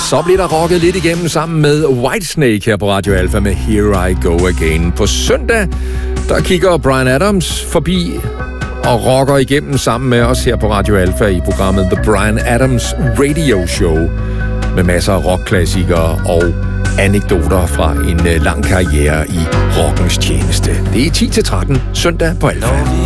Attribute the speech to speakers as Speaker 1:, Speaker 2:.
Speaker 1: Så bliver der rocket lidt igennem sammen med Whitesnake her på Radio Alpha med Here I Go Again. På søndag, der kigger Bryan Adams forbi og rocker igennem sammen med os her på Radio Alpha i programmet The Bryan Adams Radio Show med masser af rockklassikere og anekdoter fra en lang karriere i rockens tjeneste. Det er 10-13 søndag på Alpha.